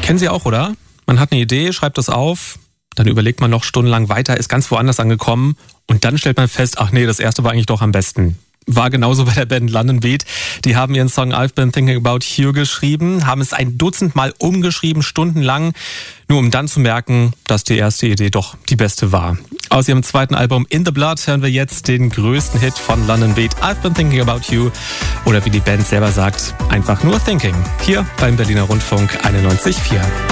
Kennen Sie auch, oder? Man hat eine Idee, schreibt das auf, dann überlegt man noch stundenlang weiter, ist ganz woanders angekommen und dann stellt man fest, ach nee, das erste war eigentlich doch am besten. War genauso bei der Band London Beat. Die haben ihren Song I've Been Thinking About You geschrieben, haben es ein Dutzend Mal umgeschrieben, stundenlang, nur um dann zu merken, dass die erste Idee doch die beste war. Aus ihrem zweiten Album In the Blood hören wir jetzt den größten Hit von London Beat, I've Been Thinking About You, oder wie die Band selber sagt, einfach nur Thinking. Hier beim Berliner Rundfunk 91,4.